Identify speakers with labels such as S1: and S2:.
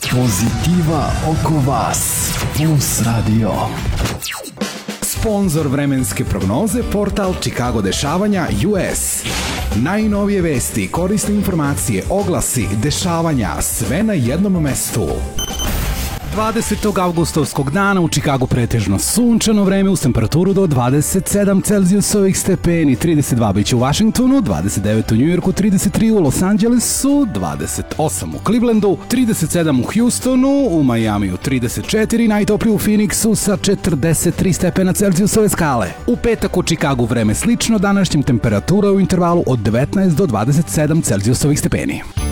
S1: Pozitiva oko vas. Plus Radio. Sponzor vremenske prognoze, portal Chicago dešavanja US. Najnovije vesti, korisne informacije, oglasi, dešavanja, sve na jednom mestu. 20. avgustovskog dana u Čikagu pretežno sunčano vreme uz temperaturu do 27 Celzijusovih stepeni, 32 biće u Washingtonu, 29 u Njujorku, 33 u Los Angelesu, 28 u Clevelandu, 37 u Houstonu, u Majamiju 34, najtoplije u Phoenixu sa 43 stepena Celzijusove skale. U petak u Čikagu vreme slično današnjim, temperatura u intervalu od 19 do 27 Celzijusovih stepeni.